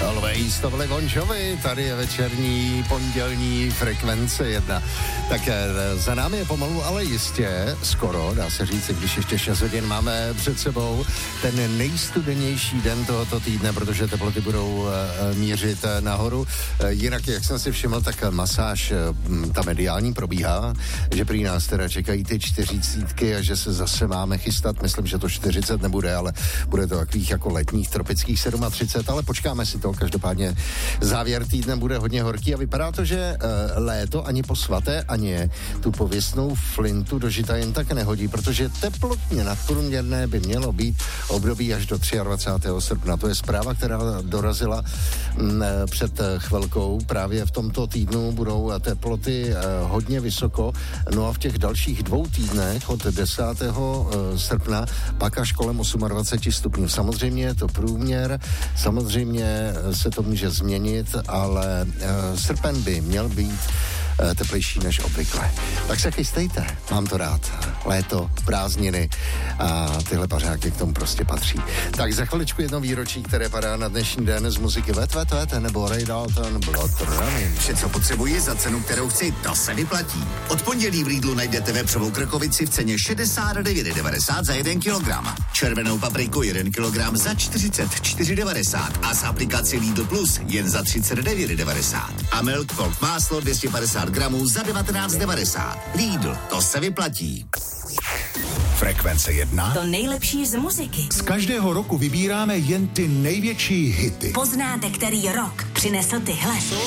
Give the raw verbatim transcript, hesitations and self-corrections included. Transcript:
Always, to byly Bon Jovi, tady je večerní pondělní Frekvence jedna. Tak za námi je pomalu, ale jistě, skoro, dá se říct, když ještě šest hodin máme před sebou, ten nejstudenější den tohoto týdne, protože teploty budou mířit nahoru. Jinak, jak jsem si všiml, tak masáž, ta mediální probíhá, že prý nás teda čekají ty čtyřicítky a že se zase máme chystat. Myslím, že to čtyřicet nebude, ale bude to takových jako letních tropických třicet sedm, ale počkáme si to. Každopádně závěr týdne bude hodně horký a vypadá to, že uh, léto ani po svaté Aně tu pověstnou flintu do žita jen tak nehodí, protože teplotně nadprůměrné by mělo být období až do dvacátého třetího srpna. To je zpráva, která dorazila m, před chvilkou. Právě v tomto týdnu budou teploty uh, hodně vysoko, no a v těch dalších dvou týdnech od desátého srpna pak až kolem dvacet osm stupňů. Samozřejmě je to průměr, samozřejmě se to může změnit, ale uh, srpen by měl být uh, teplejší než obvykle. Tak se chystejte, mám to rád. Léto, prázdniny a tyhle pařáky k tomu prostě patří. Tak za chviličku jedno výročí, které padá na dnešní den z muziky Wet Wet Wet nebo Ray Dalton Blood Running. Vše, co potřebuji za cenu, kterou chci, to se vyplatí. Od pondělí v Lidlu najdete vepřovou krkovici v ceně šedesát devět devadesát za jeden kilogram. Červenou papriku jeden kilogram za čtyřicet čtyři devadesát a z aplikaci Lidl Plus jen za třicet devět devadesát. A Milk Folk máslo dvě stě padesát gramů za devatenáct devadesát. Lidl, to se vyplatí. Frekvence jedna. To nejlepší z muziky. Z každého roku vybíráme jen ty největší hity. Poznáte, který rok přinesl tyhle.